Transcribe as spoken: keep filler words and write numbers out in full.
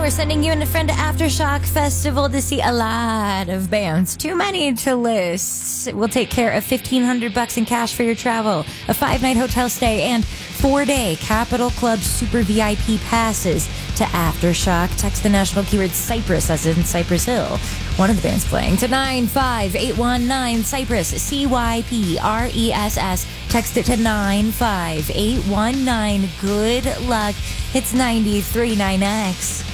we're sending you and a friend to Aftershock Festival to see a lot of bands. Too many to list. We'll take care of fifteen hundred bucks in cash for your travel, a five-night hotel stay, and four-day Capitol Club Super V I P passes to Aftershock. Text the national keyword Cypress, as in Cypress Hill. One of the bands playing to nine five eight one nine, Cypress, C Y P R E S S. Text it to nine five eight one nine. Good luck. It's ninety-three point nine X.